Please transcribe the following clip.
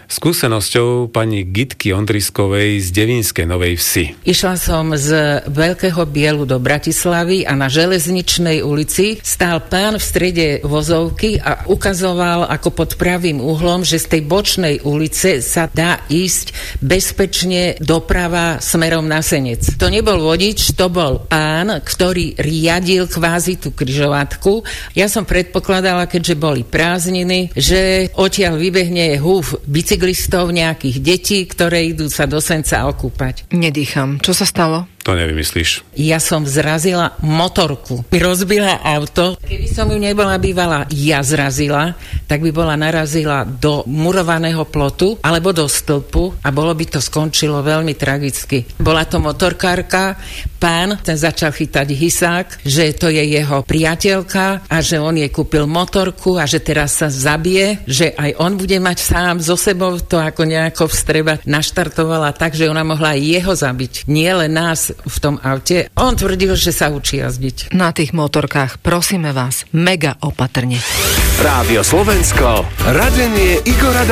skúsenosťou pani Gitky Ondriskovej z Devínskej Novej Vsi. Išla som z Veľkého Bielu do Bratislavy a na Železničnej ulici stál pán v strede vozovky a ukazoval ako pod pravým uhlom, že z tej bočnej ulice sa dá ísť bezpečne doprava smerom na Senec. To nebol vodič, to bol pán, ktorý riadil kvázi tú križovatku. Ja som predpokladala, keďže boli prázdniny, že odtiaľ vybehne húf bicyklistov, nejakých detí, ktoré idú sa do Senca okúpať. Nedýcham. Čo sa stalo? To nevymyslíš. Ja som zrazila motorku. Rozbila auto. Keby som ju nebola bývala ja zrazila, tak by bola narazila do murovaného plotu alebo do stĺpu a bolo by to skončilo veľmi tragicky. Bola to motorkárka, pán, ten začal chytať hysák, že to je jeho priateľka a že on jej kúpil motorku a že teraz sa zabije, že aj on bude mať sám so sebou, to ako nejako vstreba naštartovala tak, že ona mohla aj jeho zabiť. Nie len nás v tom aute. On tvrdil, že sa učí jazdiť. Na tých motorkách prosíme vás mega opatrne. Rádio Slovensko, radenie Igora